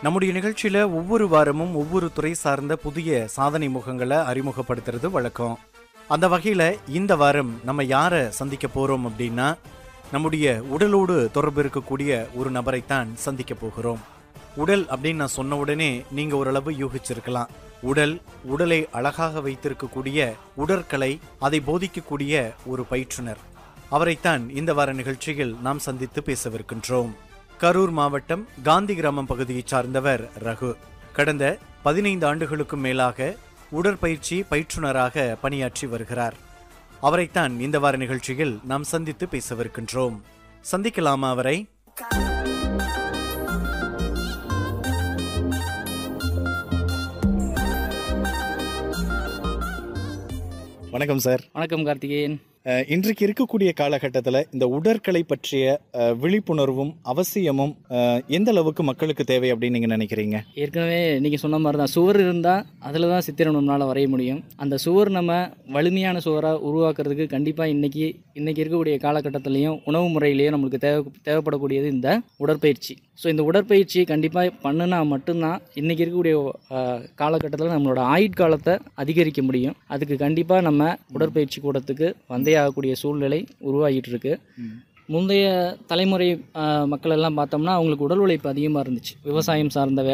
நம்முடைய நிகழ்ச்சியில ஒவ்வொரு வாரமும் ஒவ்வொரு துறை சார்ந்த புதிய சாதனை முகங்களை அறிமுகப்படுத்துறது வழக்கம். அந்த வகையில இந்த வாரம் நம்ம யாரை சந்திக்க போறோம் அப்படின்னா, நம்முடைய உடலோடு தொடர்பு இருக்கக்கூடிய ஒரு நபரைத்தான் சந்திக்க போகிறோம். உடல் அப்படின்னு நான் சொன்ன உடனே நீங்க ஓரளவு யூகிச்சிருக்கலாம். உடலை அழகாக வைத்திருக்கக்கூடிய உடற்கலை, அதை போதிக்கக்கூடிய ஒரு பயிற்றுனர். அவரைத்தான் இந்த வார நிகழ்ச்சியில் நாம் சந்தித்து பேசவிருக்கின்றோம். கரூர் மாவட்டம் காந்தி கிராமம் பகுதியைச் சார்ந்தவர் ரகு. கடந்த 15 ஆண்டுகளுக்கும் மேலாக உடற்பயிற்சி பயிற்றுனராக பணியாற்றி வருகிறார். அவரைத்தான் இந்த வார நிகழ்ச்சியில் நாம் சந்தித்து பேசவிருக்கின்றோம். சந்திக்கலாமா அவரை? வணக்கம் சார். வணக்கம் கார்த்திகேயன். இன்றைக்கு இருக்கக்கூடிய காலகட்டத்தில் இந்த உடற்கலை பற்றிய விழிப்புணர்வும் அவசியமும் எந்த அளவுக்கு மக்களுக்கு தேவை அப்படின்னு நீங்கள் நினைக்கிறீங்க? ஏற்கனவே நீங்கள் சொன்ன மாதிரி தான், சுவர் இருந்தால் அதில் தான் சித்திரம் நம்மளால் வரைய முடியும். அந்த சுவர் நம்ம வலிமையான சுவராக உருவாக்குறதுக்கு கண்டிப்பாக இன்றைக்கி இருக்கக்கூடிய காலகட்டத்திலையும் உணவு முறையிலையும் நம்மளுக்கு தேவைப்படக்கூடியது இந்த உடற்பயிற்சி. ஸோ இந்த உடற்பயிற்சி கண்டிப்பாக பண்ணினா மட்டும்தான் இன்றைக்கி இருக்கக்கூடிய காலகட்டத்தில் நம்மளோட ஆயுட்காலத்தை அதிகரிக்க முடியும். அதுக்கு கண்டிப்பாக நம்ம உடற்பயிற்சி கூடத்துக்கு வந்தே ஆகக்கூடிய சூழ்நிலை உருவாகிட்டு இருக்கு. முந்தைய தலைமுறை மக்கள் எல்லாம் பார்த்தோம்னா அவங்களுக்கு உடல் உழைப்பு அதிகமாக இருந்துச்சு. விவசாயம் சார்ந்த